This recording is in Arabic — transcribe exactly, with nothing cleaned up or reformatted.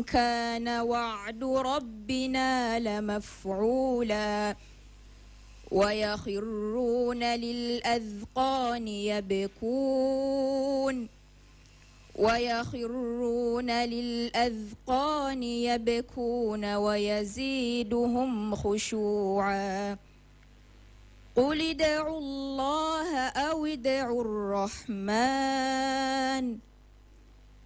كان وعد ربنا لمفعولا ويخرون للأذقان يبكون ويخرون للأذقان يبكون ويزيدهم خشوعا قل ادعوا الله أو ادعوا الرحمن